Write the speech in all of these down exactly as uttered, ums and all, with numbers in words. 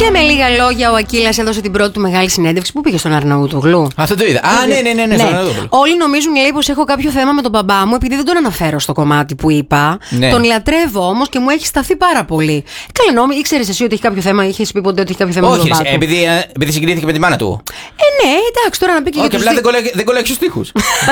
Φίλε, με λίγα λόγια, ο Ακύλας έδωσε την πρώτη του μεγάλη συνέντευξη. Πού πήγε, στον Αρναούτογλου? Αυτό το είδα. Α, ναι, ναι, ναι, ναι, ναι. στον Αρναούτογλου. Όλοι νομίζουν, λέει, πως έχω κάποιο θέμα με τον μπαμπά μου, επειδή δεν τον αναφέρω στο κομμάτι που είπα. Ναι. Τον λατρεύω όμως και μου έχει σταθεί πάρα πολύ. Καλά, νόμι, ήξερες εσύ ότι έχει κάποιο θέμα, είχες πει ποτέ ότι έχει κάποιο θέμα Όχι, με τον μπαμπά του? επειδή, επειδή συγκρίθηκε με τη μάνα του. Ε, ναι, εντάξει, τώρα να πει και Όχι, για απλά τους δεν κολλάει- δεν κολλάει στους τοίχους.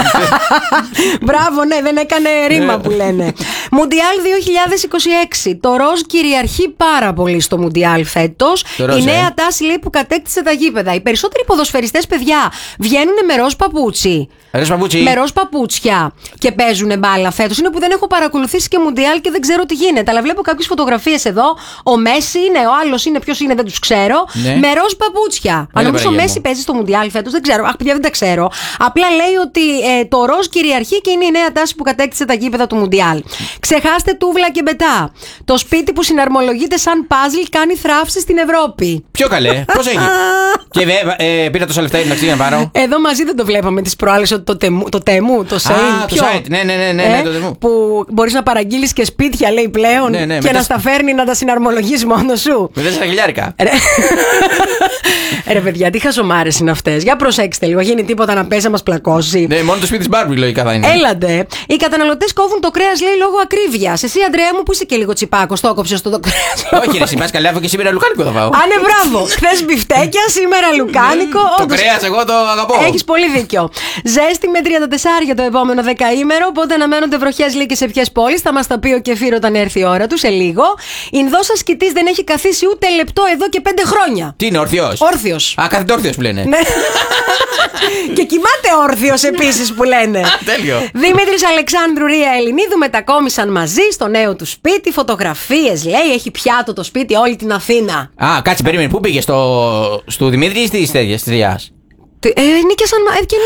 Μπράβο, ναι, δεν έκανε ρήμα που λένε. Μουντιάλ δύο χιλιάδες είκοσι έξι. Το ροζ κυριαρχεί πάρα πολύ στο Μουντιάλ φέτος. Το ροζ, Η νέα ε. τάση, λέει, που κατέκτησε τα γήπεδα. Οι περισσότεροι ποδοσφαιριστές, παιδιά, βγαίνουν με ροζ παπούτσι. Ρε παπούτσι. Με ροζ παπούτσια και παίζουν μπάλα φέτος. Είναι που δεν έχω παρακολουθήσει και Μουντιάλ και δεν ξέρω τι γίνεται. Αλλά βλέπω κάποιες φωτογραφίες εδώ. Ο Μέση είναι, ο άλλος είναι, ποιος είναι, δεν τους ξέρω. Ναι. Με ροζ παπούτσια. Αν νομίζω ο Παναγία Μέση μου. παίζει στο Μουντιάλ φέτος, δεν ξέρω. Αχ, παιδιά, δεν τα ξέρω. Απλά λέει ότι ε, το ροζ κυριαρχεί και είναι η νέα τάση που κατέκτησε τα γήπεδα του Μουντιάλ. Ξεχάστε τούβλα και μπετά. Το σπίτι που συναρμολογείται σαν παζλ κάνει θράψη στην Ευρώπη. Πιο καλέ. Πώς έγινε. Και βε- ε, πήρα τόσα λεφτά για να να πάρω. Εδώ μαζί δεν το βλέπαμε τις προάλλες ότι το τεμού, το, τεμού, το Σέιν. Α, το site. Ναι, ναι, ναι, ναι, ναι, το τεμού. Που μπορείς να παραγγείλεις και σπίτια, λέει πλέον, Ναι, ναι, και με να τεσ- στα φέρνει να τα συναρμολογείς μόνος σου. Με τέσσερα χιλιάρικα. Ρε. Ρε παιδιά, τι χαζομάρες είναι αυτές. Για προσέξτε λίγο, γίνει τίποτα να πέσει να μας πλακώσει. Ναι, μόνο το σπίτι της Μπάρμπι λογικά θα είναι. Έλαντε. Οι καταναλωτές κόβουν το κρέας, λέει, λόγω ακρίβειας. Εσύ, Αντρέα μου, που είσαι και λίγο τσιπάκος, το έκοψες το, το κρέας. Όχι, ρε, συμπάς καλά, αφού και σήμερα λουκάνικο θα φάω. Α, ναι, μπράβο. Χθες μπιφτέκια, σήμερα λουκάνικο. Το όντως. κρέας, εγώ το αγαπώ. Έχεις πολύ δίκιο. Ζέστη με τριάντα τέσσερα για το επόμενο δεκαήμερο. Οπότε αναμένονται βροχές, λέει, και σε ποιες πόλεις. Θα μας τα πει ο Κεφίρ όταν έρθει η ώρα του, σε λίγο. Ινδός ασκητής δεν έχει καθίσει ούτε λεπτό εδώ και πέντε χρόνια. Τι είναι, ορθιός. Όρθιος. Α, κάθεται όρθιος που λένε. Ναι. Και κοιμάται όρθιος επίσης που λένε. Τέλειο. Δημήτρης Αλεξάνδρου, Ρία Ελληνίδου μετακόμισαν μαζί στο νέο του σπίτι. Φωτογραφίες, λέει, έχει πιάτο το σπίτι όλη την Αθήνα. Α, κάτσε, περίμενε. Πού πήγε, στο, στο Δημήτρη ή στις τέτοιες, στις Ριάς? Ε, νίκησαν. Ε, και